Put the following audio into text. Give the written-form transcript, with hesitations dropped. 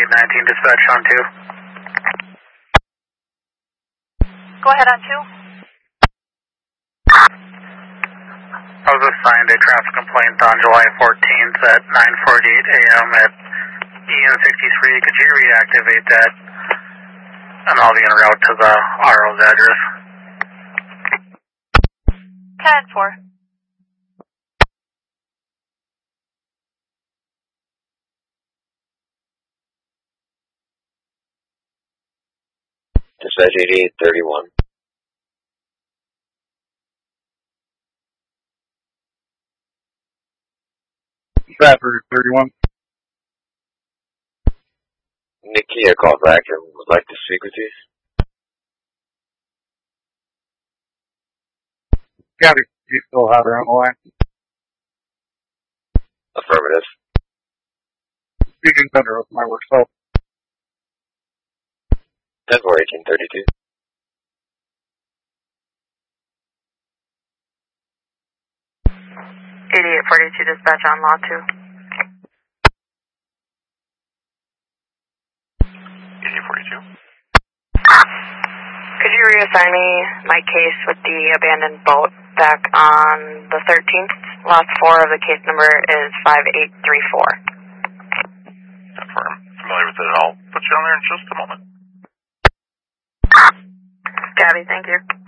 3819, dispatch on 2. Go ahead on 2. I was assigned a traffic complaint on July 14th at 9:48 a.m. at EN63. Could you reactivate that? And I'll be en route to the RO's address. 10-4. Dispatch 8831. Bradford 31. Nikia called back and would like to speak with you. Gabby, you still have her on the line? Affirmative. Speaking under oath, my work cell. 10-4-1832. 8842 dispatch on law 2. 8842. Could you reassign me my case with the abandoned boat back on the 13th? Last 4 of the case number is 5834. Confirm. Familiar with it at all? Put you on there in just a moment. Gabby, thank you.